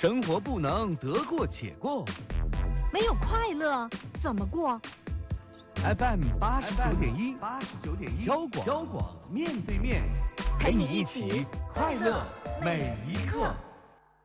生活不能得过且过， 没有快乐怎么过 ？FM 89.1，交广面对面，陪你一起快乐每一刻。